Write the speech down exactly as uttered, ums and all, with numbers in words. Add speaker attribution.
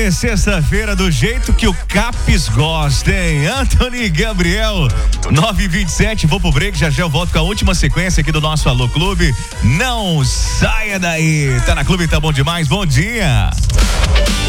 Speaker 1: é sexta-feira do jeito que o Capes gosta, hein? Anthony Gabriel, nove e vinte e sete, vou pro break, já já eu volto com a última sequência aqui do nosso Alô Clube. Não saia daí, tá na Clube, tá bom demais, bom dia.